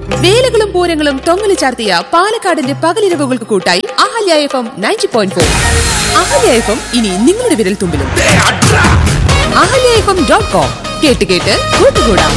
വേലകളും പൂരങ്ങളും തൊങ്ങലു ചാർത്തിയ പാലക്കാടിന്റെ പകലിരവുകൾക്ക് കൂട്ടായി അഹല്യ FM 90.4. അഹല്യ FM ഇനി നിങ്ങളുടെ വിരൽ തുമ്പിലും. ahlyafm.com കേട്ട് കേട്ട് കൂട്ടുകൂടാം.